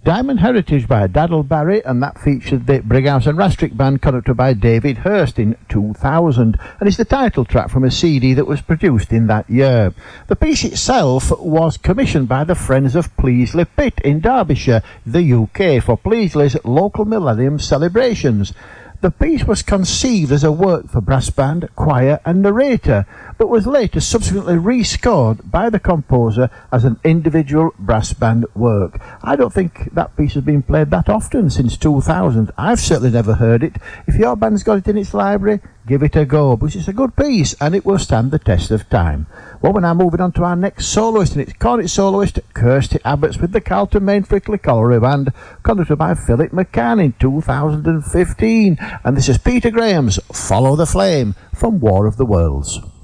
Diamond Heritage by Daddle Barry, and that featured the Brighouse and Rastrick Band, conducted by David Hurst in 2000, and it's the title track from a CD that was produced in that year. The piece itself was commissioned by the Friends of Pleasley Pit in Derbyshire, the UK, for Pleasley's local millennium celebrations. The piece was conceived as a work for brass band, choir and narrator, but was later subsequently rescored by the composer as an individual brass band work. I don't think that piece has been played that often since 2000. I've certainly never heard it. If your band's got it in its library, give it a go, because it's a good piece and it will stand the test of time. Well, we're now moving on to our next soloist, and it's cornet soloist Kirsty Abbots with the Carlton Main Frickley Colliery Band, conducted by Philip McCann in 2015. And this is Peter Graham's Follow the Flame from War of the Worlds.